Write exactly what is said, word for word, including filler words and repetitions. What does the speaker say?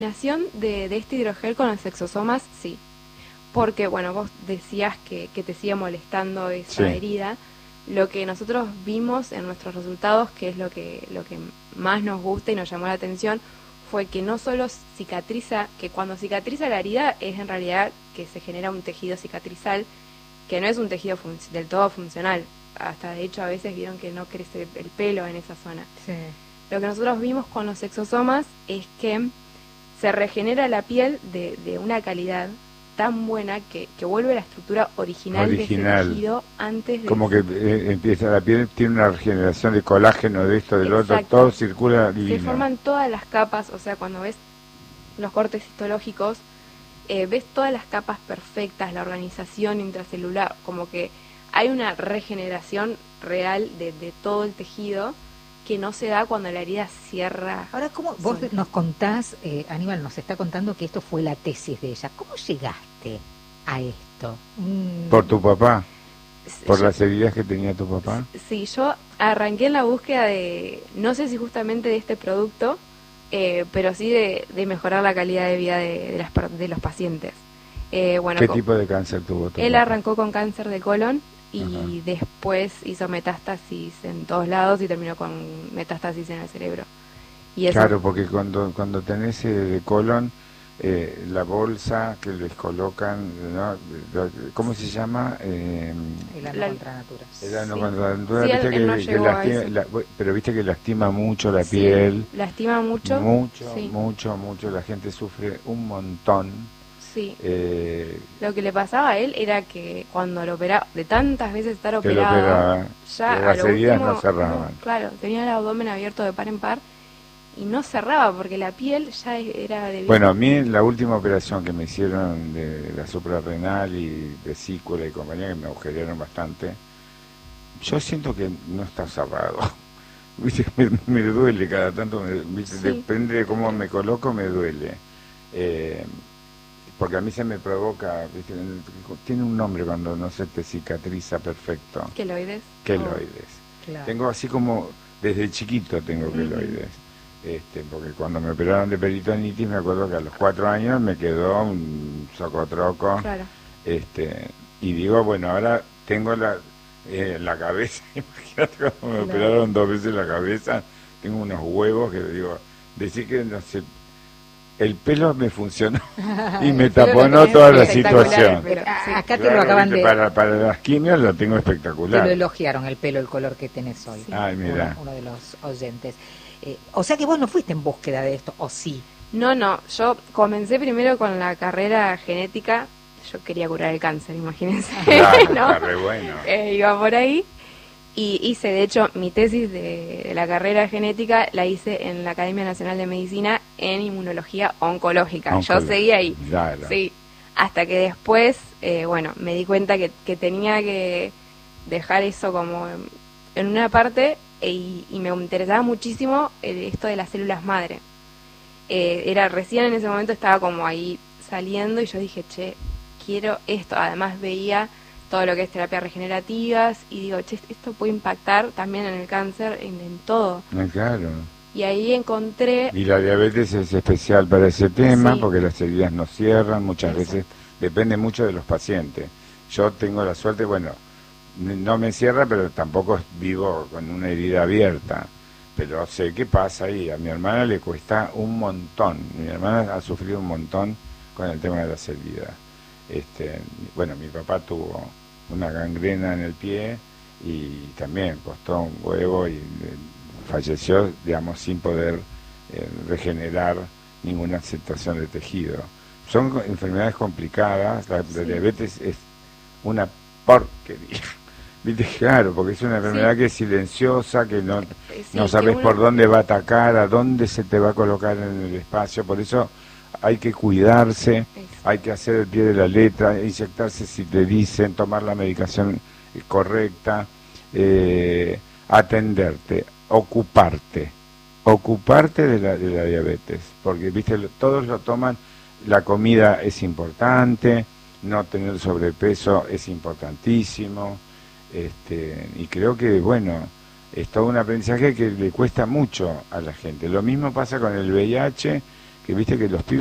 combinación de, de este hidrogel con los exosomas, sí. Porque, bueno, vos decías que, que te sigue molestando esa Sí. herida. Lo que nosotros vimos en nuestros resultados, que es lo que, lo que más nos gusta y nos llamó la atención, fue que no solo cicatriza, que cuando cicatriza la herida es en realidad que se genera un tejido cicatrizal, que no es un tejido del todo funcional. Hasta de hecho a veces vieron que no crece el pelo en esa zona. Sí. Lo que nosotros vimos con los exosomas es que se regenera la piel de, de una calidad tan buena que, que vuelve a la estructura original, Original. de ese tejido antes de... Como que eh, empieza la piel, tiene una regeneración de colágeno, de esto, del otro, Exacto. todo circula divino. Se forman todas las capas, o sea, cuando ves los cortes histológicos, eh, ves todas las capas perfectas, la organización intracelular, como que hay una regeneración real de, de todo el tejido que no se da cuando la herida cierra. Ahora, ¿cómo vos sola. nos contás, eh, Aníbal nos está contando que esto fue la tesis de ella? ¿Cómo llegaste a esto? Mm. ¿Por tu papá? ¿Por Yo- las heridas que tenía tu papá? Sí, yo arranqué en la búsqueda de, no sé si justamente de este producto, eh, pero sí de, de mejorar la calidad de vida de, de, las, per- de los pacientes. Eh, bueno, ¿Qué co- tipo de cáncer tuvo tu él papá? arrancó con cáncer de colon y Ajá. después hizo metástasis en todos lados y terminó con metástasis en el cerebro. Y eso, Claro, porque cuando cuando tenés eh, de colon, eh, la bolsa que les colocan, ¿no? ¿Cómo se llama? Eh, El ano La- contra natura. el ano Sí. contra la natura, Sí, viste él- que, él no que llegó a lastima, eso. la- pero viste que lastima mucho la sí, piel, lastima mucho. mucho, Sí. mucho, mucho, la gente sufre un montón. Sí. Eh, Lo que le pasaba a él era que cuando lo operaba, de tantas veces estar que lo operado, operaba, ya que a las lo heridas último, no cerraban. no, claro, tenía el abdomen abierto de par en par y no cerraba porque la piel ya era de... Bueno, a mí la última operación que me hicieron de la suprarrenal y vesícula y compañía, que me agujerearon bastante, yo siento que no está cerrado. ¿Viste? Me, me duele cada tanto, me- ¿viste? Sí. Depende de cómo me coloco, me duele. Eh, porque a mí se me provoca, ¿viste? Tiene un nombre cuando no se te cicatriza perfecto. Queloides. Queloides. Claro. Tengo así como, desde chiquito tengo Ujú. queloides. Este, porque cuando me operaron de peritonitis me acuerdo que a los cuatro años me quedó un socotroco. Claro. Este, y digo, bueno, ahora tengo la, eh, la cabeza, imagínate cuando me Claro. operaron dos veces la cabeza, tengo unos huevos que digo, decir que no sé, el pelo me funcionó y me El pelo lo taponó tenés toda la espectacular, situación. pero A- sí. acá te Claro, lo acaban viste, de... Para, para las quimios lo tengo Te lo espectacular. elogiaron el pelo, el color que tenés hoy. Sí. Ay, mira. Uno, uno de los oyentes. Eh, o sea que vos no fuiste en búsqueda de esto, ¿o sí? No, no, yo comencé primero con la carrera genética, yo quería curar el cáncer, imagínense, Claro, ¿no? está re bueno. Eh, iba por ahí y hice, de hecho, mi tesis de, de la carrera genética la hice en la Academia Nacional de Medicina en inmunología oncológica. Yo Oncolo- seguí ahí, Claro. sí, hasta que después, eh, bueno, me di cuenta que, que tenía que dejar eso como en, en una parte e- y, y me interesaba muchísimo eh, esto de las células madre. Eh, era recién en ese momento estaba como ahí saliendo y yo dije, che, quiero esto. Además veía todo lo que es terapias regenerativas y digo, che, esto puede impactar también en el cáncer, en, en todo. Ah, claro. Y ahí encontré, Y la diabetes es especial para ese tema Sí. porque las heridas no cierran, muchas Exacto. veces depende mucho de los pacientes. Yo tengo la suerte, bueno, n- no me cierra, pero tampoco vivo con una herida abierta. Pero sé qué pasa ahí. A mi hermana le cuesta un montón. Mi hermana ha sufrido un montón con el tema de las heridas. Este, bueno, mi papá tuvo una gangrena en el pie y también costó un huevo y eh, falleció, digamos, sin poder eh, regenerar ninguna aceptación de tejido. Son co- enfermedades complicadas, la, la Sí. diabetes es una porquería. ¿Viste? Claro, porque es una enfermedad Sí. que es silenciosa, que no, eh, sí, no que sabes uno- por dónde va a atacar, a dónde se te va a colocar en el espacio, por eso hay que cuidarse, Exacto. hay que hacer el pie de la letra, inyectarse si te dicen, tomar la medicación eh, correcta, eh, atenderte, ocuparte, ocuparte de la, de la diabetes, porque viste lo- todos lo toman, la comida es importante, no tener sobrepeso es importantísimo, este, y creo que bueno, es todo un aprendizaje que le cuesta mucho a la gente. Lo mismo pasa con el V I H, que viste que los pibes